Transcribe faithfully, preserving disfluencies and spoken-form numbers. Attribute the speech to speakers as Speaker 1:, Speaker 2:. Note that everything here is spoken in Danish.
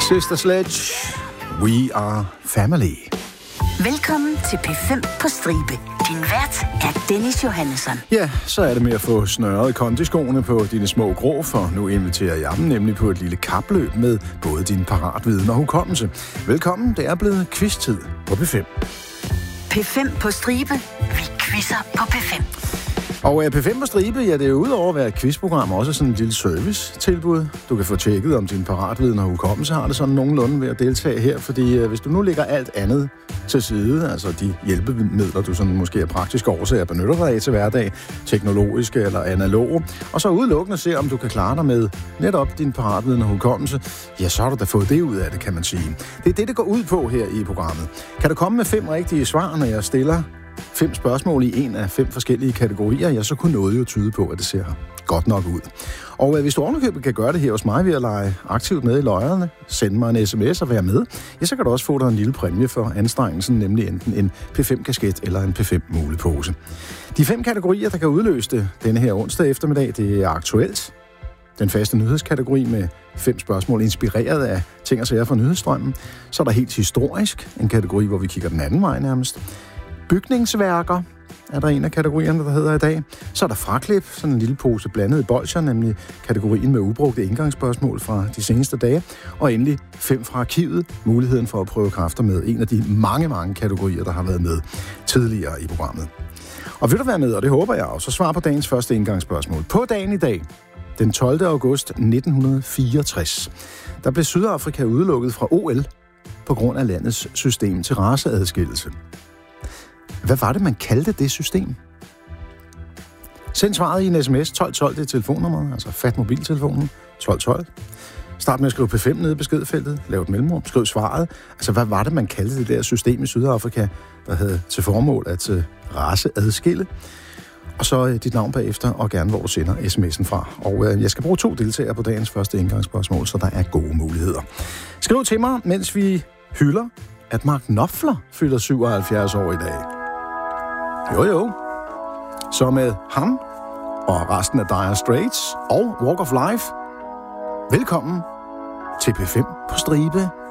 Speaker 1: Sister Sledge, We Are Family.
Speaker 2: Velkommen til P fem på stribe. Din vært er Dennis Johannesson.
Speaker 1: Ja, så er det med at få snørret kondiskoene på dine små grå, for nu inviterer jeg dem nemlig på et lille kapløb med både din paratviden og hukommelse. Velkommen, det er blevet quiz-tid på P fem.
Speaker 2: P fem på stribe. Vi quizzer på P fem.
Speaker 1: Og P fem på stribe, ja, det er jo udover at være et quizprogram også sådan et lille service-tilbud. Du kan få tjekket, om din paratviden og hukommelse har det sådan nogenlunde ved at deltage her, fordi øh, hvis du nu lægger alt andet til side, altså de hjælpemidler, du sådan måske er praktisk årsager benytter dig af til hverdag, teknologiske eller analoge, og så udelukkende se, om du kan klare dig med netop din paratviden og hukommelse, ja, så har du da fået det ud af det, kan man sige. Det er det, det går ud på her i programmet. Kan du komme med fem rigtige svar, når jeg stiller fem spørgsmål i en af fem forskellige kategorier, ja, så kunne noget jo tyde på, at det ser godt nok ud. Og øh, hvis du ovenikøbet kan gøre det her hos mig ved at lege aktivt med i løjerne, sende mig en sms og være med, ja, så kan du også få dig en lille præmie for anstrengelsen, nemlig enten en P fem-kasket eller en P fem-mulepose. De fem kategorier, der kan udløse det denne her onsdag eftermiddag, det er aktuelt, den faste nyhedskategori med fem spørgsmål inspireret af ting og sager fra nyhedsstrømmen. Så er der helt historisk, en kategori, hvor vi kigger den anden vej nærmest. Bygningsværker er der en af kategorierne, der hedder i dag. Så er der fraklip, sådan en lille pose blandet i bolsjer, nemlig kategorien med ubrugte indgangsspørgsmål fra de seneste dage. Og endelig fem fra arkivet, muligheden for at prøve kræfter med en af de mange, mange kategorier, der har været med tidligere i programmet. Og vil du være med, og det håber jeg også, så svar på dagens første indgangsspørgsmål. På dagen i dag, den tolvte august nitten fireogtres, der blev Sydafrika udelukket fra O L på grund af landets system til raceadskillelse. Hvad var det, man kaldte det system? Send svaret i en sms. tolv tolv, det er telefonnummeret, altså fat mobiltelefonen. tolv tolv. Start med at skrive P fem nede i beskedfeltet. Lav et mellemrum. Skriv svaret. Altså, hvad var det, man kaldte det der system i Sydafrika, der havde til formål at uh, raceadskille? Og så uh, dit navn bagefter, og gerne hvor du sender sms'en fra. Og uh, jeg skal bruge to deltagere på dagens første indgangsspørgsmål, så der er gode muligheder. Skriv til mig, mens vi hylder, at Mark Knopfler fylder syvoghalvfjerds år i dag. Jo jo. Så med ham og resten af Dire Straits og Walk of Life, velkommen til P fem på stribe.